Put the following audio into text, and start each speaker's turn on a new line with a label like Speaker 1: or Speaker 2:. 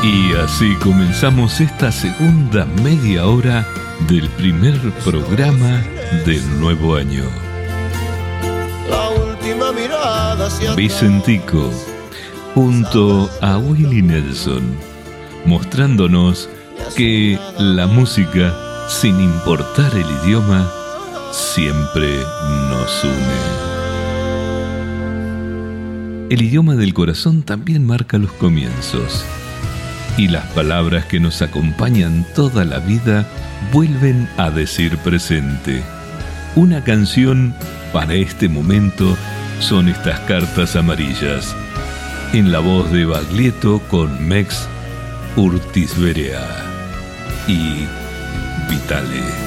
Speaker 1: Y así comenzamos esta segunda media hora del primer programa del nuevo año.
Speaker 2: La última mirada hacia atrás.
Speaker 1: Vicentico, junto a Willie Nelson, mostrándonos que la música, sin importar el idioma, siempre nos une. El idioma del corazón también marca los comienzos. Y las palabras que nos acompañan toda la vida vuelven a decir presente. Una canción para este momento son estas cartas amarillas, en la voz de Baglietto con Mex Urtizberea y Vitale.